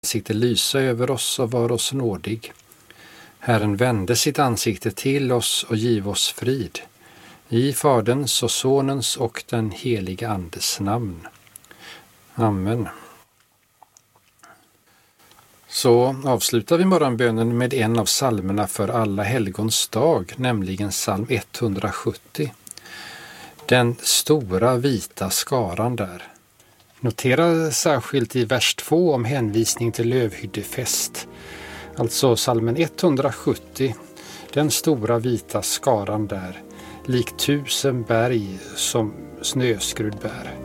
ansikte lysa över oss och var oss nådig. Herren vände sitt ansikte till oss och giv oss frid. I Faderns och Sonens och den heliga Andes namn. Amen. Så avslutar vi morgonbönen med en av psalmerna för alla helgons dag, nämligen psalm 170. Den stora vita skaran där. Notera särskilt i vers 2 om hänvisning till lövhyddefest. Alltså psalmen 170, den stora vita skaran där, lik 1000 berg som snöskrudd bär.